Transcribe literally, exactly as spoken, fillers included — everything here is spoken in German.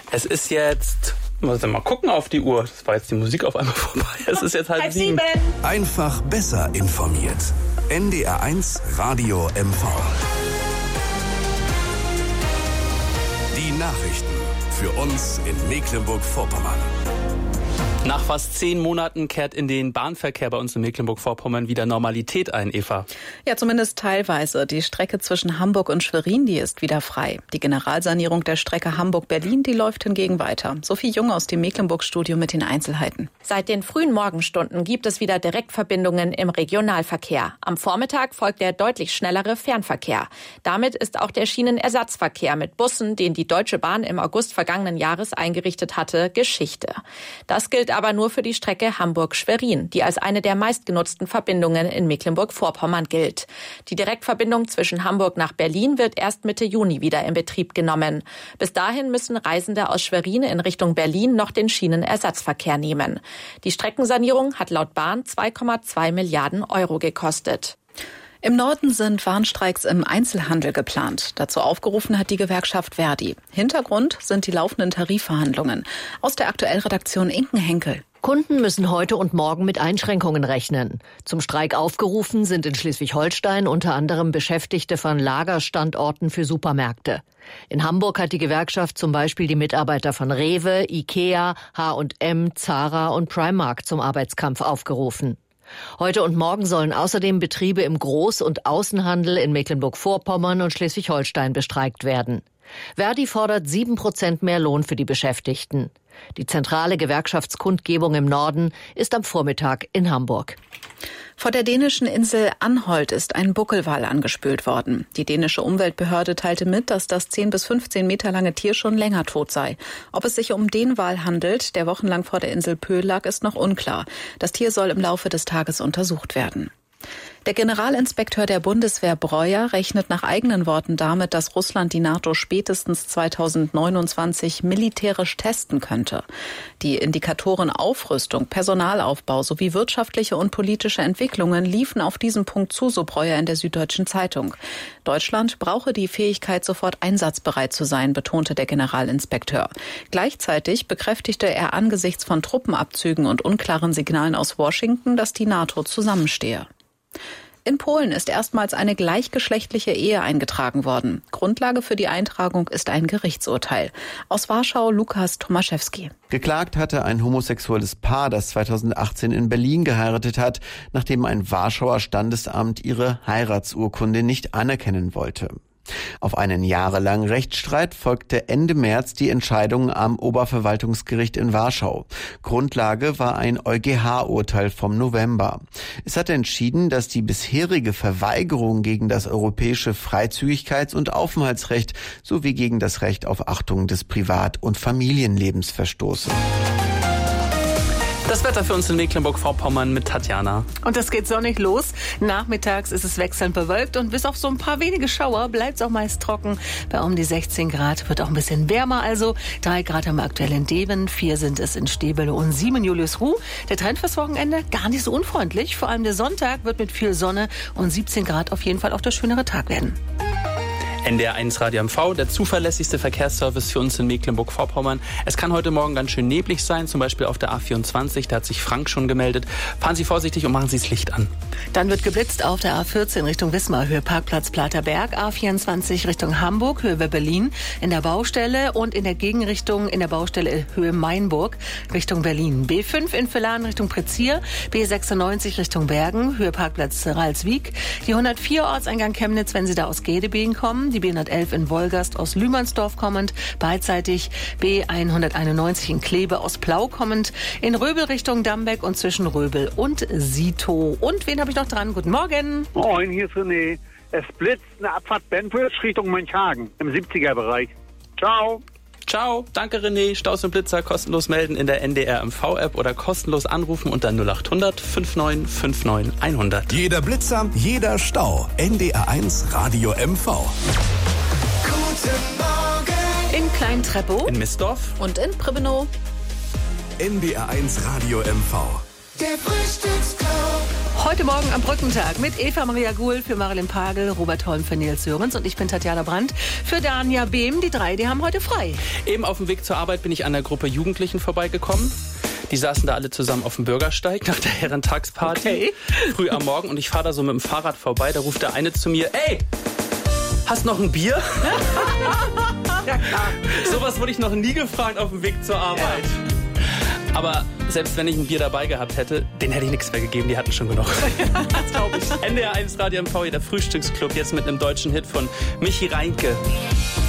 Es ist jetzt, muss mal gucken auf die Uhr. Das war jetzt die Musik auf einmal vorbei. Es ist jetzt halb, halb sieben. sieben. Einfach besser informiert. N D R eins Radio M V. Die Nachrichten für uns in Mecklenburg-Vorpommern. Nach fast zehn Monaten kehrt in den Bahnverkehr bei uns in Mecklenburg-Vorpommern wieder Normalität ein, Eva. Ja, zumindest teilweise. Die Strecke zwischen Hamburg und Schwerin, die ist wieder frei. Die Generalsanierung der Strecke Hamburg-Berlin, die läuft hingegen weiter. Sophie Jung aus dem Mecklenburg-Studio mit den Einzelheiten. Seit den frühen Morgenstunden gibt es wieder Direktverbindungen im Regionalverkehr. Am Vormittag folgt der deutlich schnellere Fernverkehr. Damit ist auch der Schienenersatzverkehr mit Bussen, den die Deutsche Bahn im August vergangenen Jahres eingerichtet hatte, Geschichte. Das gilt aber nur für die Strecke Hamburg-Schwerin, die als eine der meistgenutzten Verbindungen in Mecklenburg-Vorpommern gilt. Die Direktverbindung zwischen Hamburg nach Berlin wird erst Mitte Juni wieder in Betrieb genommen. Bis dahin müssen Reisende aus Schwerin in Richtung Berlin noch den Schienenersatzverkehr nehmen. Die Streckensanierung hat laut Bahn zwei Komma zwei Milliarden Euro gekostet. Im Norden sind Warnstreiks im Einzelhandel geplant. Dazu aufgerufen hat die Gewerkschaft Verdi. Hintergrund sind die laufenden Tarifverhandlungen. Aus der Aktuellredaktion Inken Henkel. Kunden müssen heute und morgen mit Einschränkungen rechnen. Zum Streik aufgerufen sind in Schleswig-Holstein unter anderem Beschäftigte von Lagerstandorten für Supermärkte. In Hamburg hat die Gewerkschaft zum Beispiel die Mitarbeiter von Rewe, Ikea, H und M, Zara und Primark zum Arbeitskampf aufgerufen. Heute und morgen sollen außerdem Betriebe im Groß- und Außenhandel in Mecklenburg-Vorpommern und Schleswig-Holstein bestreikt werden. Verdi fordert sieben Prozent mehr Lohn für die Beschäftigten. Die zentrale Gewerkschaftskundgebung im Norden ist am Vormittag in Hamburg. Vor der dänischen Insel Anholt ist ein Buckelwal angespült worden. Die dänische Umweltbehörde teilte mit, dass das zehn bis fünfzehn Meter lange Tier schon länger tot sei. Ob es sich um den Wal handelt, der wochenlang vor der Insel Pöhl lag, ist noch unklar. Das Tier soll im Laufe des Tages untersucht werden. Der Generalinspekteur der Bundeswehr Breuer rechnet nach eigenen Worten damit, dass Russland die NATO spätestens zweitausendneunundzwanzig militärisch testen könnte. Die Indikatoren Aufrüstung, Personalaufbau sowie wirtschaftliche und politische Entwicklungen liefen auf diesen Punkt zu, so Breuer in der Süddeutschen Zeitung. Deutschland brauche die Fähigkeit, sofort einsatzbereit zu sein, betonte der Generalinspekteur. Gleichzeitig bekräftigte er angesichts von Truppenabzügen und unklaren Signalen aus Washington, dass die NATO zusammenstehe. In Polen ist erstmals eine gleichgeschlechtliche Ehe eingetragen worden. Grundlage für die Eintragung ist ein Gerichtsurteil. Aus Warschau Lukas Tomaszewski. Geklagt hatte ein homosexuelles Paar, das zweitausendachtzehn in Berlin geheiratet hat, nachdem ein Warschauer Standesamt ihre Heiratsurkunde nicht anerkennen wollte. Auf einen jahrelangen Rechtsstreit folgte Ende März die Entscheidung am Oberverwaltungsgericht in Warschau. Grundlage war ein EuGH-Urteil vom November. Es hatte entschieden, dass die bisherige Verweigerung gegen das europäische Freizügigkeits- und Aufenthaltsrecht sowie gegen das Recht auf Achtung des Privat- und Familienlebens verstoße. Das Wetter für uns in Mecklenburg-Vorpommern mit Tatjana. Und das geht sonnig los. Nachmittags ist es wechselnd bewölkt und bis auf so ein paar wenige Schauer bleibt es auch meist trocken. Bei um die sechzehn Grad wird auch ein bisschen wärmer, also drei Grad haben wir aktuell in Deven, vier sind es in Stebele und sieben in Juliusruh. Der Trend fürs Wochenende gar nicht so unfreundlich. Vor allem der Sonntag wird mit viel Sonne und siebzehn Grad auf jeden Fall auch der schönere Tag werden. N D R eins Radio M V, der zuverlässigste Verkehrsservice für uns in Mecklenburg-Vorpommern. Es kann heute Morgen ganz schön neblig sein, zum Beispiel auf der A vierundzwanzig, da hat sich Frank schon gemeldet. Fahren Sie vorsichtig und machen Sie das Licht an. Dann wird geblitzt auf der A vierzehn Richtung Wismar, Höhe Parkplatz Platerberg, A vierundzwanzig Richtung Hamburg, Höhe Berlin, in der Baustelle und in der Gegenrichtung in der Baustelle Höhe Mainburg, Richtung Berlin. B fünf in Villaren Richtung Prezier, B sechsundneunzig Richtung Bergen, Höhe Parkplatz Ralswiek, die hundertvier Ortseingang Chemnitz, wenn Sie da aus Gedebeen kommen, die B hundertelf in Wolgast aus Lühmannsdorf kommend, beidseitig B hunderteinundneunzig in Kleve aus Plau kommend, in Röbel Richtung Dambeck und zwischen Röbel und Sito. Und wen habe ich noch dran? Guten Morgen. Moin, hier ist René. Es blitzt eine Abfahrt Bentwitz Richtung Mönchhagen im siebziger-Bereich. Ciao. Ciao, danke René. Staus und Blitzer kostenlos melden in der N D R M V-App oder kostenlos anrufen unter null acht hundert neunundfünfzig neunundfünfzig hundert. Jeder Blitzer, jeder Stau. N D R eins Radio M V. Guten Morgen. In Klein-Treppow. In Missdorf. Und in Pribenow. N D R eins Radio M V. Der Frühstücksclub. Heute Morgen am Brückentag mit Eva Maria Guhl für Marilyn Pagel, Robert Holm für Nils Sörens und ich bin Tatjana Brandt für Dania Behm. Die drei, die haben heute frei. Eben auf dem Weg zur Arbeit bin ich an der Gruppe Jugendlichen vorbeigekommen. Die saßen da alle zusammen auf dem Bürgersteig nach der Herrentagsparty. Okay. Früh am Morgen und ich fahre da so mit dem Fahrrad vorbei. Da ruft der eine zu mir, ey, hast noch ein Bier? Ja, klar. Sowas wurde ich noch nie gefragt auf dem Weg zur Arbeit. Ja. Aber selbst wenn ich ein Bier dabei gehabt hätte, den hätte ich nichts mehr gegeben, die hatten schon genug. Das glaube ich. N D R eins Radio M V, der Frühstücksclub, jetzt mit einem deutschen Hit von Michi Reinke.